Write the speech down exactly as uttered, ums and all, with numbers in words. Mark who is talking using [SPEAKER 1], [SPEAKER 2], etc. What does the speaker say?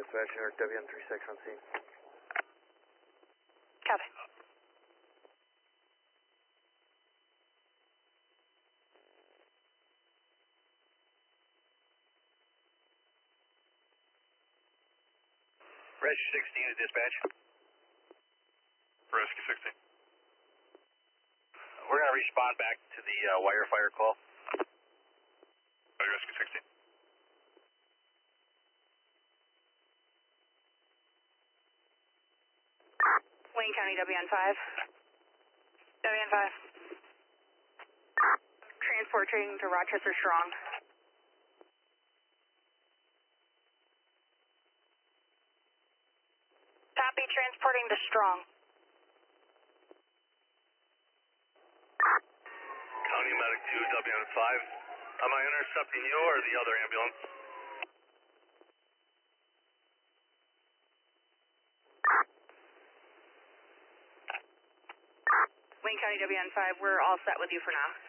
[SPEAKER 1] dispatch, New York W N three six on scene.
[SPEAKER 2] Copy.
[SPEAKER 3] Rescue sixteen to dispatch.
[SPEAKER 4] Rescue sixteen.
[SPEAKER 3] We're going to respond back to the uh, wire fire call.
[SPEAKER 4] Rescue sixteen.
[SPEAKER 2] Wayne County W N five. W N five. Transporting to Rochester Strong. Copy, transporting to Strong.
[SPEAKER 3] County Medic two, W N five. Am I intercepting you or the other ambulance?
[SPEAKER 2] Wayne County W N five, we're all set with you for now.